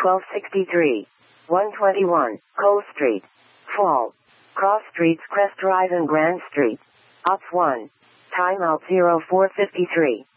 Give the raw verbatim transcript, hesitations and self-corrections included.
twelve sixty-three. one twenty-one, Cole Street. Fall. Cross Streets, Crest Drive and Grand Street. Ops one. Timeout zero four fifty-three.